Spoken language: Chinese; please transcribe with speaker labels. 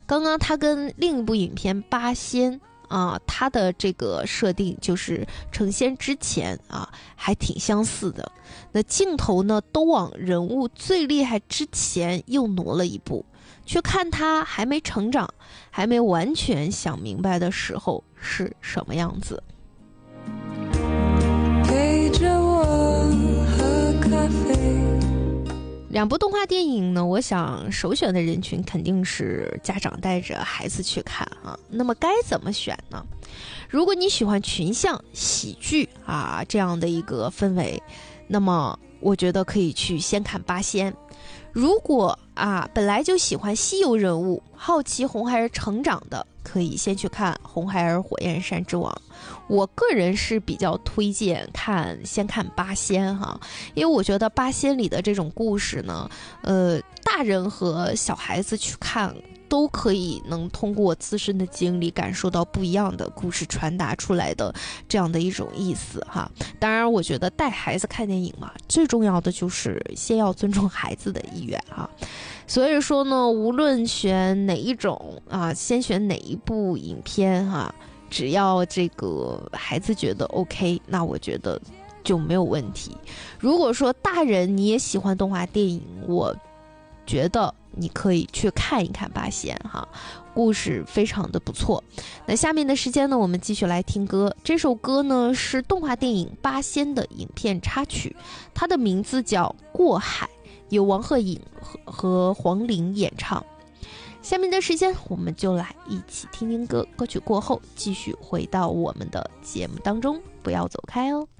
Speaker 1: 刚刚它跟另一部影片《八仙》它的这个设定就是成仙之前还挺相似的。那镜头呢都往人物最厉害之前又挪了一步，去看他还没成长，还没完全想明白的时候是什么样子。陪着我喝咖啡。两部动画电影呢，我想首选的人群肯定是家长带着孩子去看那么该怎么选呢？如果你喜欢群像喜剧这样的一个氛围，那么我觉得可以去先看《八仙》。如果本来就喜欢西游人物，好奇红孩儿成长的，可以先去看《红孩儿火焰山之王》。我个人是比较推荐先看《八仙》因为我觉得《八仙》里的这种故事呢，大人和小孩子去看都可以能通过自身的经历感受到不一样的故事传达出来的这样的一种意思当然我觉得带孩子看电影嘛，最重要的就是先要尊重孩子的意愿所以说呢，无论选哪一种先选哪一部影片只要这个孩子觉得 OK， 那我觉得就没有问题。如果说大人你也喜欢动画电影，我觉得你可以去看一看《八仙》故事非常的不错。那下面的时间呢，我们继续来听歌。这首歌呢是动画电影《八仙》的影片插曲，它的名字叫《过海》，由王鹤影和黄龄演唱。下面的时间我们就来一起听听歌，歌曲过后继续回到我们的节目当中，不要走开哦。